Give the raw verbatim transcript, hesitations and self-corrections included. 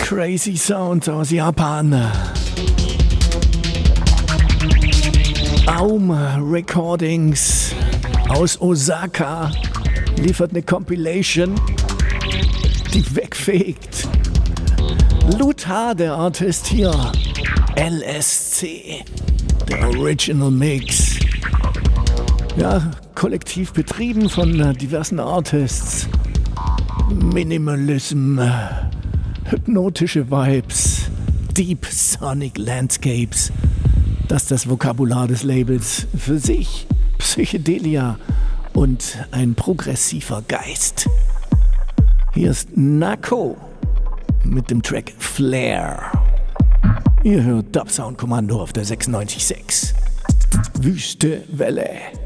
Crazy Sounds aus Japan. Aum Recordings aus Osaka liefert eine Compilation, die wegfegt. Lutar, der Artist hier. L S C, der Original Mix. Ja, kollektiv betrieben von diversen Artists. Minimalism, hypnotische Vibes, Deep Sonic Landscapes. Das ist das Vokabular des Labels für sich. Psychedelia und ein progressiver Geist. Hier ist Nako mit dem Track Flare. Ihr hört Dub Sound Kommando auf der sechsundneunzig Komma sechs. Wüste Welle.